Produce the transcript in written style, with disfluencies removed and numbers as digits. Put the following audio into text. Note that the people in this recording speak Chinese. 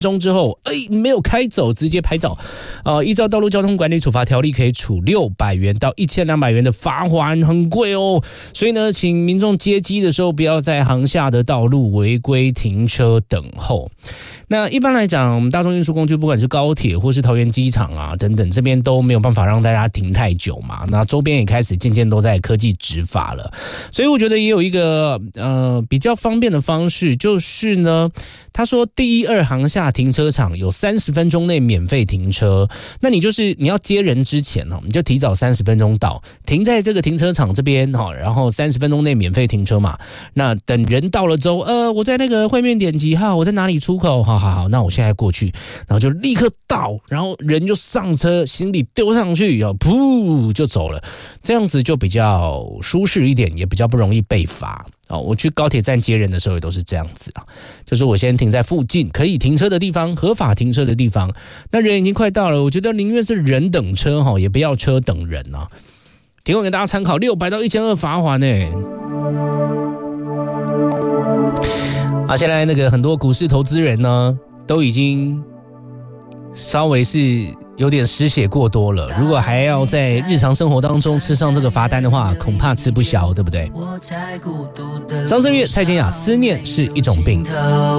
钟之后，没有开走，直接拍照，依照道路交通管理处罚条例，可以处600元到1200元的罚锾，很贵哦。所以呢，请民众接机的时候，不要在航下的道路违规停车等候。那一般来讲，我们大众运输工具，不管是高铁或是桃园机场啊等等，这边都没有办法让大家停太久嘛。那周边也开始渐渐都在科技执法了，所以我觉得也有一个比较方便的方式，就是呢，他说第1、2航下停车场有30分钟内免费停车。那你要接人之前你就提早30分钟到，停在这个停车场这边然后30分钟内免费停车嘛。那等人到了之后，我在那个会面点几号，我在哪里出口，好，那我现在过去，然后就立刻到，然后人就上车，行李丢上去，噗就走了，这样子就比较舒适一点，也比较不容易被罚。我去高铁站接人的时候也都是这样子啊，就是我先停在附近可以停车的地方，合法停车的地方，那人已经快到了，我觉得宁愿是人等车也不要车等人啊。提供给大家参考，600到1200罚锾呢。现在那个很多股市投资人呢，都已经稍微是有点失血过多了，如果还要在日常生活当中吃上这个罚单的话，恐怕吃不消，对不对？张震岳、蔡健雅，思念是一种病。